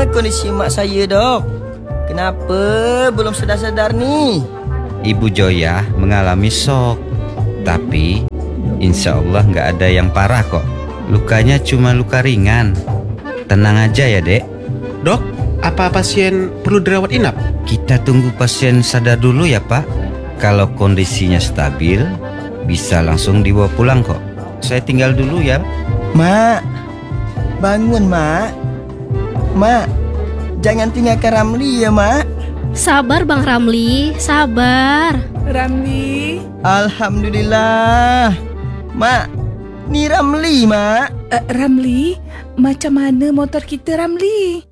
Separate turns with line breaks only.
kondisi mak saya, Dok? Kenapa belum sedar-sedar ni?
Ibu Joya mengalami shock, tapi insya Allah nggak ada yang parah kok. Lukanya cuma luka ringan. Tenang aja ya, Dek.
Dok, apa pasien perlu dirawat inap?
Kita tunggu pasien sadar dulu ya, Pak. Kalau kondisinya stabil, bisa langsung dibawa pulang kok. Saya tinggal dulu ya.
Mak, bangun, Mak. Mak, jangan tinggalkan Ramli ya, Mak.
Sabar Bang Ramli, sabar.
Ramli.
Alhamdulillah. Mak, ni Ramli, Mak.
Ramli, macam mana motor kita, Ramli?